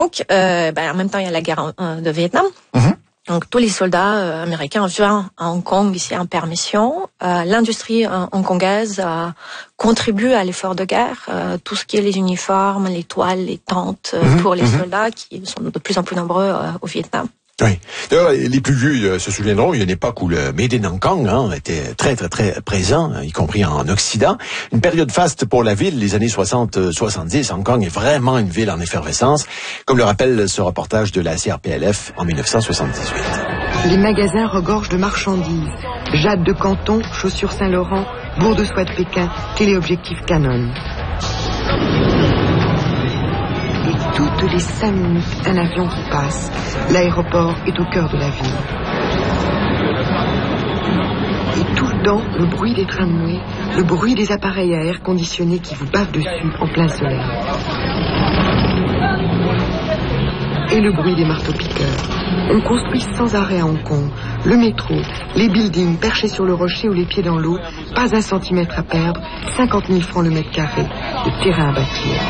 Donc, en même temps, il y a la guerre de Vietnam. Donc, tous les soldats américains viennent à Hong Kong ici en permission. L'industrie hongkongaise contribue à l'effort de guerre. Tout ce qui est les uniformes, les toiles, les tentes pour les soldats qui sont de plus en plus nombreux au Vietnam. Oui. D'ailleurs, les plus vieux se souviendront, il y a une époque où le Made in Hong Kong était très, très, très présent, y compris en Occident. Une période faste pour la ville, les années 60-70. Hong Kong est vraiment une ville en effervescence, comme le rappelle ce reportage de la CRPLF en 1978. Les magasins regorgent de marchandises. Jade de Canton, chaussures Saint-Laurent, bourre de soie de Pékin, téléobjectif Canon. Et toutes les 5 minutes, un avion qui passe. L'aéroport est au cœur de la ville. Et tout le temps, le bruit des tramways, le bruit des appareils à air conditionné qui vous bavent dessus en plein soleil. Et le bruit des marteaux-piqueurs. On construit sans arrêt à Hong Kong. Le métro, les buildings perchés sur le rocher ou les pieds dans l'eau, pas un centimètre à perdre, 50 000 francs le mètre carré, de terrain à bâtir.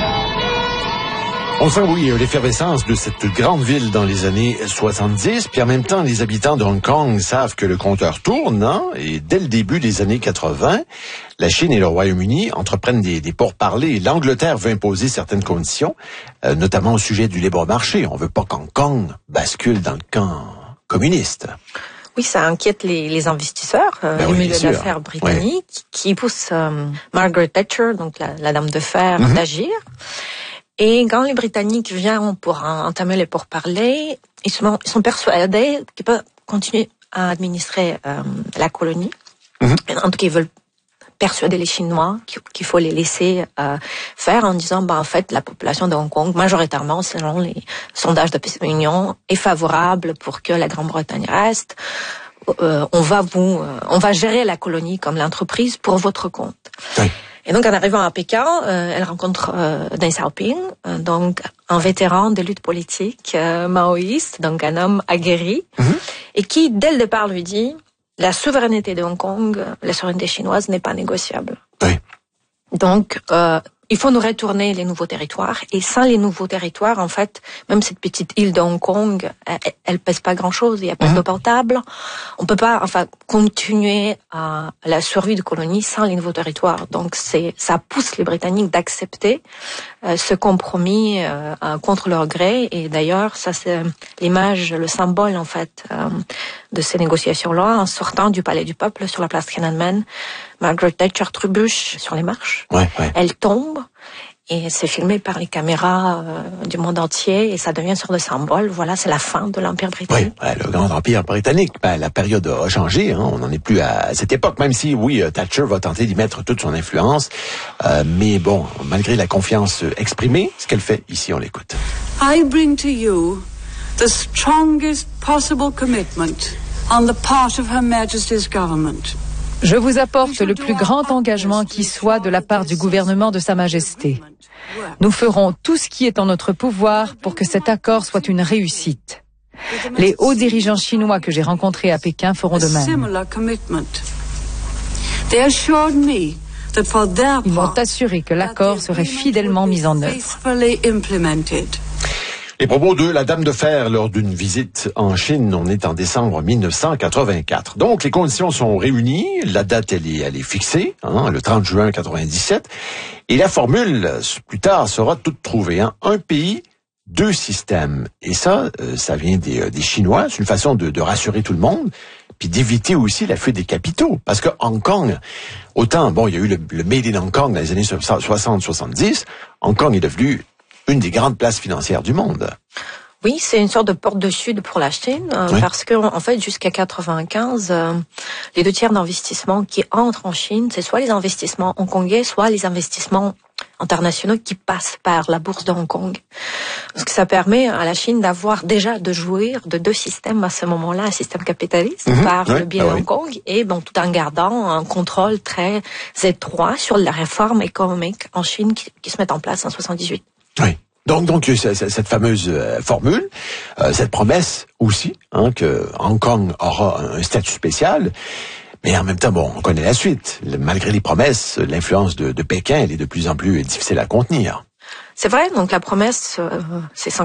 On sent, oui, l'effervescence de cette grande ville dans les années 70, puis en même temps, les habitants de Hong Kong savent que le compteur tourne, et dès le début des années 80, la Chine et le Royaume-Uni entreprennent des pourparlers. L'Angleterre veut imposer certaines conditions, notamment au sujet du libre-marché. On veut pas qu'Hong Kong bascule dans le camp communiste. Oui, ça inquiète les investisseurs, les milieux d'affaires britanniques, qui poussent Margaret Thatcher, donc la dame de fer, d'agir. Et quand les Britanniques viennent pour entamer les pourparlers, ils sont persuadés qu'ils peuvent continuer à administrer la colonie. En tout cas, ils veulent persuader les Chinois qu'il faut les laisser faire en disant, en fait, la population de Hong Kong, majoritairement, selon les sondages de l'Union, est favorable pour que la Grande-Bretagne reste. On va gérer la colonie comme l'entreprise pour votre compte. Oui. Et donc, en arrivant à Pékin, elle rencontre Deng Xiaoping, donc un vétéran de lutte politique maoïste, donc un homme aguerri, et qui, dès le départ, lui dit la souveraineté de Hong Kong, la souveraineté chinoise n'est pas négociable. Oui. Donc, il faut nous retourner les nouveaux territoires. Et sans les nouveaux territoires, en fait, même cette petite île de Hong Kong, elle pèse pas grand-chose. Il y a pas d'eau potable. On peut pas, continuer à la survie de colonies sans les nouveaux territoires. Donc, ça pousse les Britanniques d'accepter ce compromis contre leur gré. Et d'ailleurs, ça c'est l'image, le symbole en fait de ces négociations-là. En sortant du Palais du Peuple sur la place Tiananmen, Margaret Thatcher trébuche sur les marches. Elle tombe et c'est filmé par les caméras du monde entier et ça devient une sorte de symbole. Voilà, c'est la fin de l'Empire britannique. Oui, le grand Empire britannique. La période a changé. On n'en est plus à cette époque, même si, oui, Thatcher va tenter d'y mettre toute son influence. Mais bon, malgré la confiance exprimée, ce qu'elle fait ici, on l'écoute. I bring to you the strongest possible commitment on the part of Her Majesty's government. Je vous apporte le plus grand engagement qui soit de la part du gouvernement de Sa Majesté. Nous ferons tout ce qui est en notre pouvoir pour que cet accord soit une réussite. Les hauts dirigeants chinois que j'ai rencontrés à Pékin feront de même. Ils m'ont assuré que l'accord serait fidèlement mis en œuvre. Les propos de la Dame de Fer lors d'une visite en Chine, on est en décembre 1984. Donc, les conditions sont réunies, la date, elle est fixée, le 30 juin 1997, et la formule, plus tard, sera toute trouvée. Un pays, 2 systèmes. Et ça vient des Chinois, c'est une façon de rassurer tout le monde, puis d'éviter aussi la fuite des capitaux. Parce que Hong Kong, autant, il y a eu le Made in Hong Kong dans les années 60-70, Hong Kong est devenu une des grandes places financières du monde. Oui, c'est une sorte de porte de sud pour la Chine, parce que en fait, jusqu'à 95, les 2 tiers d'investissements qui entrent en Chine, c'est soit les investissements hongkongais, soit les investissements internationaux qui passent par la bourse de Hong Kong. Parce que ça permet à la Chine de jouir de 2 systèmes à ce moment-là, un système capitaliste par le biais de Hong Kong, et tout en gardant un contrôle très étroit sur la réforme économique en Chine qui se met en place en 78. Oui. Donc cette fameuse formule, cette promesse aussi, que Hong Kong aura un statut spécial, mais en même temps, on connaît la suite. Malgré les promesses, l'influence de Pékin, elle est de plus en plus difficile à contenir. C'est vrai, donc la promesse, c'est